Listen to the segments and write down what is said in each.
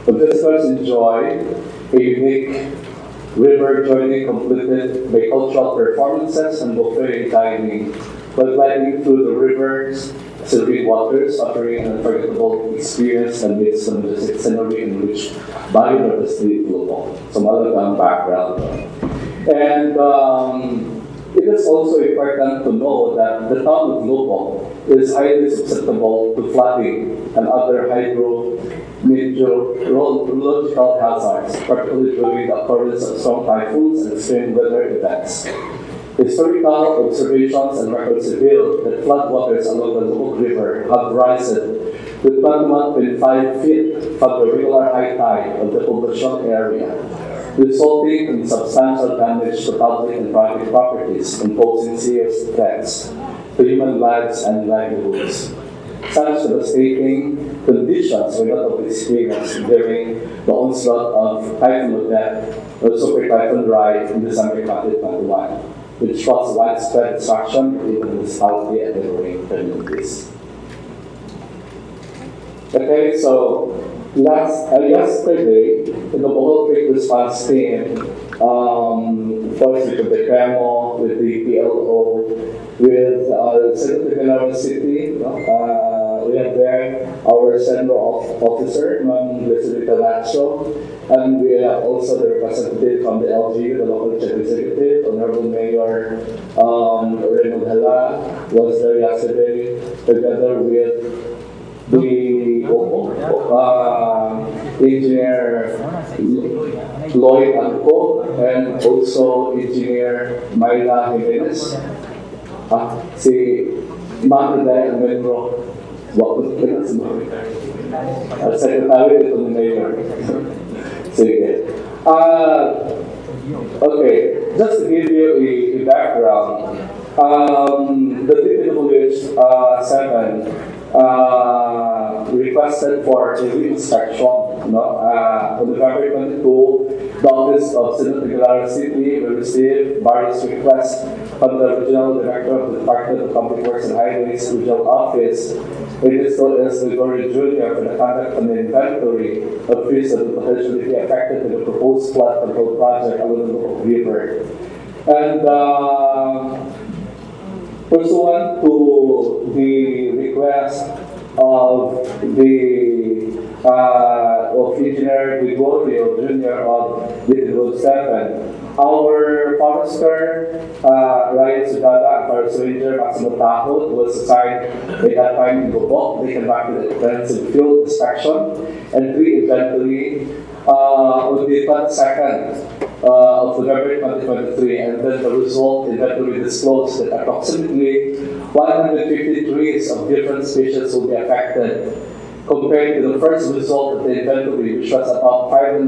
The visitors enjoy a unique river journey completed by cultural performances and buffet dining, while gliding through the river's serene waters, offering an unforgettable experience amidst the majestic scenery in which biodiversity global. So, malagang background. And it is also important to know that the town of Lubbock is highly susceptible to flooding and other hydrometeorological hazards, particularly during the occurrence of strong typhoons and extreme weather events. Historical observations and records reveal that floodwaters along the Lubbock River have risen to 21.5 feet from the regular high tide of the Poblacion area, resulting in substantial damage to public and private properties and posing serious threats to human lives and livelihoods. Such devastating conditions were not only experienced during the onslaught of Typhoon Odette or Super Typhoon Rai in December 2021, which caused widespread destruction in the municipality and neighboring communities. Okay, so yesterday, the Bohol Creek Response Team, forced with the CREMO, with the PLO, with Secretary General City, we have there our Central Officer, Ma'am Lucerita Nacho, and we have also the representative from the LGU, the local chief executive, Honorable Mayor Raymond Hala was there yesterday, together with the Engineer Lloyd Anco and also Engineer Mayla Jimenez. Si Ma'am Rida Almendro, Secretary ito ni Mayor. Sige. Okay, just to give you a background, the DPWH 7 requested for a reinspection. On November 22, the Office of Senator Gallara City will receive various requests from the Regional Director of the Department of Public Works and Highways Regional Office, Ernesto S. Gregorio Jr., for the conduct of an inventory of trees that would potentially be affected by the proposed flood control project along the Lubbock River. And pursuant to the request of Engineer Gregorio Jr. of Road 7, our forester, Ryan Sugada, and Forest Ranger Maximo Tahod was assigned by that time in Lubbock. They conducted a extensive field inspection and re-inventory on the 22nd of November 2023, and then the result inventory disclosed that approximately 150 trees of different species will be affected, compared to the first result of the inventory, which was about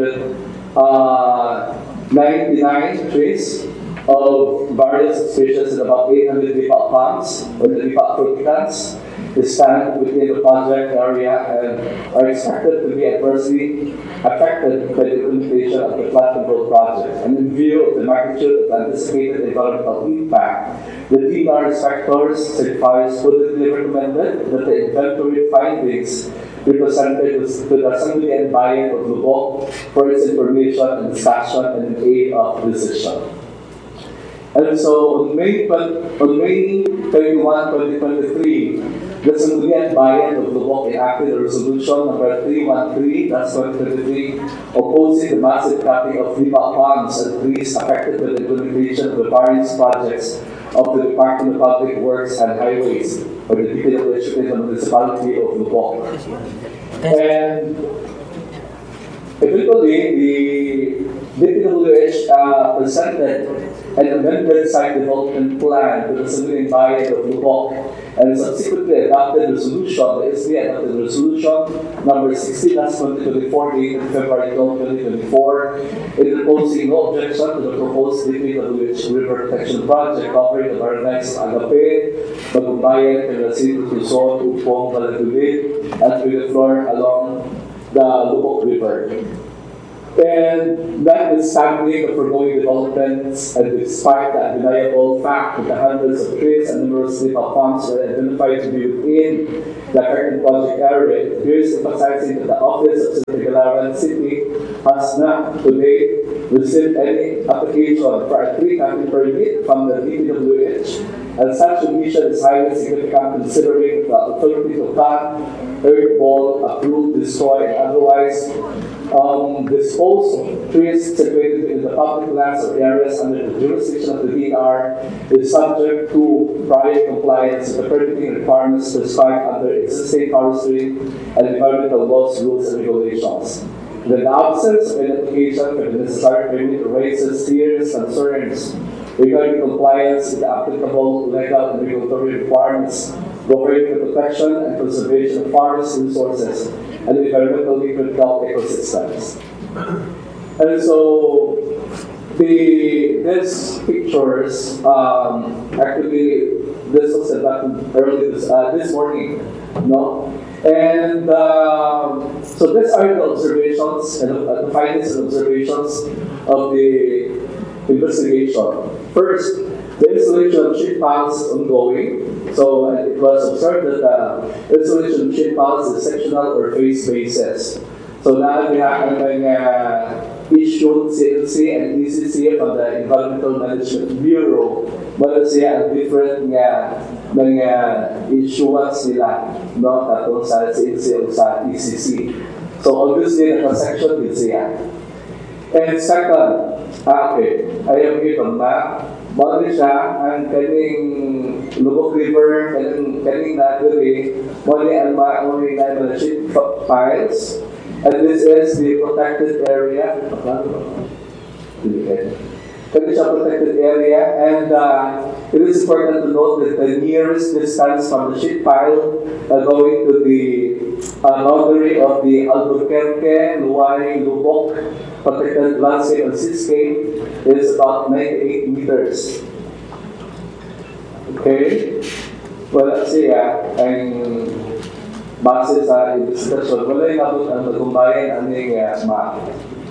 599 trees of various species and about 800 lipa plants, or the lipa fruticans, stand within the project area and are expected to be adversely affected by the implementation of the flood control project. And in view of the magnitude of anticipated environmental impact, the DNR inspectors certifies prudently recommended that the inventory findings be presented to the Assembly and Bayan of Lubbock for its information and discussion and in aid of decision. And so on May 21, 2023, the Assembly and Bayan of Lubbock enacted a resolution number 313/2023 opposing the massive cutting of lipa palms and trees affected by the implementation of the various projects of the Department of Public Works and Highways, or the DPWH in the municipality of Lubbock. And eventually, the DPWH presented an amended site development plan to the Assembly and Bayan of Lubbock, and subsequently adopted resolution, the SB adopted resolution number 60/2024 dated February 12, 2024, in proposing no objection to the proposed DPWH River Protection Project covering the barangays of Agape, Bagumbayan, Quezon, Luzon, Upong, Valladolid, and Villaflor along the Lubbock River. And that is sadly the foregoing developments, and despite the undeniable fact that the hundreds of trees and numerous lipa palms were identified to be within the current project area, it appears emphasizing that the Office of Senator Ilaran City has not to date received any application for a tree cutting permit from the DPWH, and such submission is highly significant considering the authority to cut, earth ball, uproot, destroy, and otherwise dispose of trees situated in the public lands or areas under the jurisdiction of the DNR is subject to prior compliance with the permitting requirements prescribed under existing forestry and environmental laws, rules, and regulations. The absence of an application for the necessary permit raises serious concerns regarding compliance with the applicable legal and regulatory requirements governing the protection and conservation of forest resources and environmentally critical ecosystems. And so these pictures, actually, this was taken early this morning, no? And so these are the observations and the findings and observations of the investigation. First, the installation of sheet piles is ongoing. So it was observed that the installation of sheet piles is sectional or phase basis. So now we have issued CLC and ECC from the Environmental Management Bureau. Meron siya ang different mga issuance nila, no? Katong sa CLC o sa ECC. So obviously, naka-section din siya. And second, I have given map. Bali siya ang kaning Lubok River, kaning nagari, bali ang maunay na sheet piles. And this is the protected area. Kani siya protected area, and it is important to note that the nearest distance from the sheet pile going to the boundary of the Albuquerque, Luay, Lubok protected landscape and seascape is about 98 meters. Okay? Wala siya ang base sa investigation. Wala yung abot ang magumbayan aning map.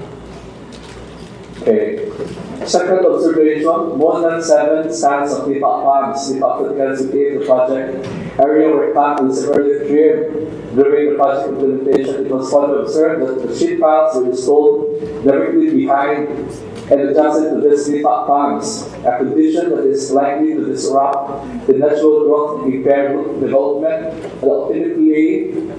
Okay. Second observation, more than 7 stands of lipa farms, lipa the project area were cut in severely trimmed. During the project implementation, it was further observed that the sheet piles were installed directly behind and adjusted to these lipa farms, a condition that is likely to disrupt the natural growth of impaired development and ultimately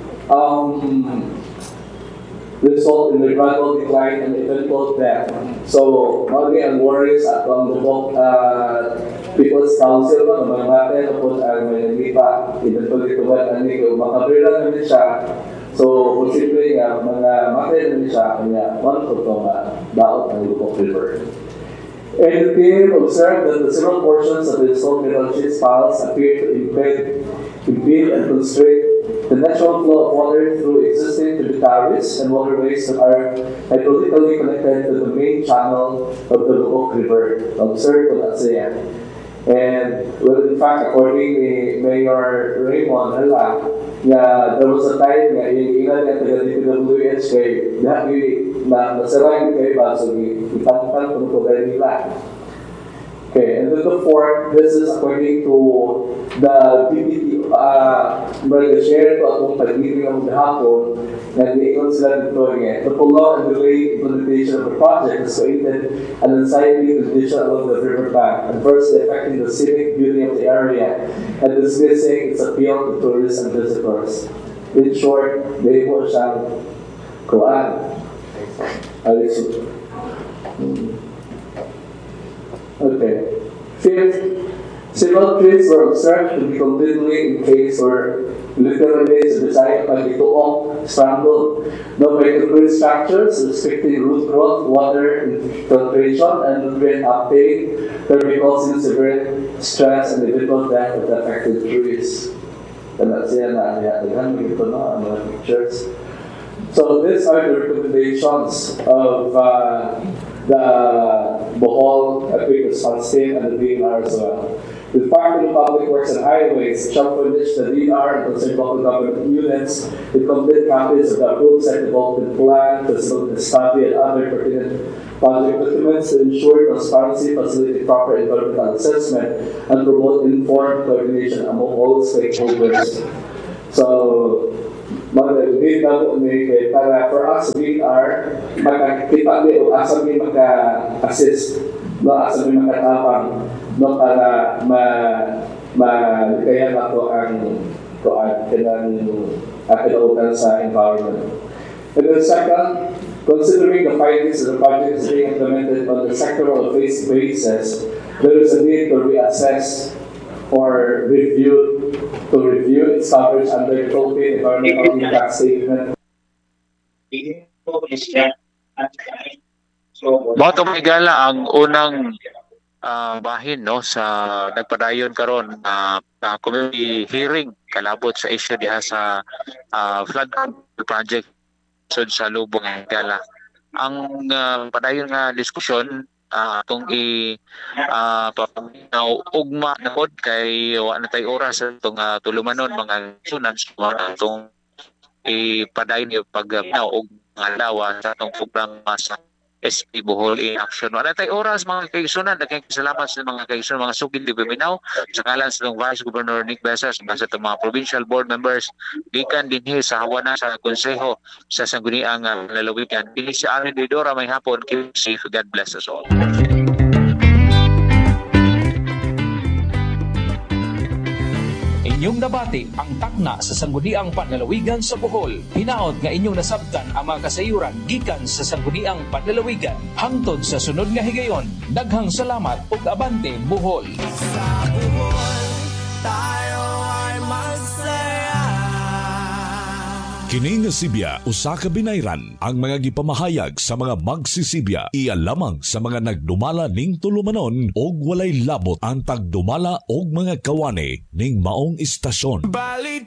result in the gradual decline and eventual death. So, mga ang worries at ang Lubok People's Council na mga natin tapos ang may lipa eventually tuwan ang nito makabira namin siya. So, posible nga mga natin namin siya kanya one of the daot ng Lubok River. And the team observed that the several portions of the installed metal sheet piles appear to impede and constrict the natural flow of water through existing tributaries and waterways that are hydraulically connected to the main channel of the Lubok River. Observed what that's it. And well, in fact, according to Mayor Raymond Hala, there was a time na ilan nga taga-DPWH kay nasarang kayo ba, so itantan kung ito kayo nila. Okay, and then the fourth, this is according to the BPT, share ko atong pag-ibig ng hapon na niingon sila dito the prolonged and delayed implementation of the project has created an unsightly condition along the riverbank, adversely affecting the scenic beauty of the area and dismissing its appeal to tourists and visitors. In short, may mo siyang kuan. Okay. Fifth, several trees were observed to be completely encased or literally sa Bisaya pagituong strangled. No concrete structures restricting root growth, water infiltration, and nutrient uptake that may causing severe stress and eventual death of the affected trees. And that's yan na niyatagan. May ito na mga pictures. So these are the recommendations of the Bohol Quick Response Team and the DNR as well. The Department of Public Works and Highways shall furnish the DNR and concerned local government units with complete copies of the approved site development plan, facility study, and other pertinent project documents to ensure transparency, facilitate proper environmental assessment, and promote informed coordination among all stakeholders. So, mag-read na po ni para for us we are makakita ni o asa mi maka-assist no asa mi makatapang no para kaya na to ang kinautan sa environment. And then second, considering the findings of the project is being implemented on the sectoral basis, there is a need to reassess or review its coverage under the Philippine Environmental Impact Statement. Bato Migala ang unang bahin no sa nagpadayon karon na community hearing kalabot sa issue diha sa flood project sud sa Lubong Higala. Ang padayon nga diskusyon atong ugma na pod kay wa na tay oras atong tulumanon mga sunan atong ipadayon yung og mga lawa sa atong programa sa SP Bohol in Action. Wala tayo oras mga kaigsunan. Salamat sa mga kaigsunan, mga sugid di Biminaw. Sa kalan sa itong Vice Governor Nick Besas, sa itong mga provincial board members, gikan dinhi sa hawana sa konseho sa Sangguniang Lalawigan. Dili si Amin Didora may hapon. Keep safe. God bless us all. Inyong nabati ang takna sa Sangguniang Panlalawigan sa Bohol. Hinaot nga inyong nasabtan ang mga kasayuran gikan sa Sangguniang Panlalawigan. Hangtod sa sunod nga higayon, daghang salamat ug abante Bohol. Sa Bohol, tayo ay magsaya. Kini nga Sibya usa ka binayran ang mga gipamahayag sa mga magsisibya iya lamang sa mga nagdumala ning tulumanon og walay labot ang tagdumala og mga kawani ning maong istasyon. Balik